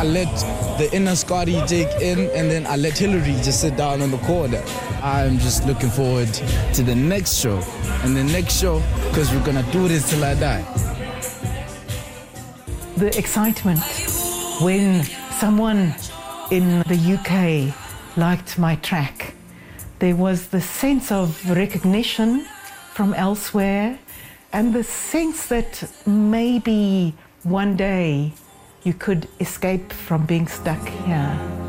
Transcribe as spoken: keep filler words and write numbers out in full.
I let the inner Scotty take in, and then I let Hillary just sit down in the corner. I'm just looking forward to the next show and the next show, because we're gonna do this till I die. The excitement when someone in the U K liked my track. There was the sense of recognition from elsewhere and the sense that maybe one day you could escape from being stuck here.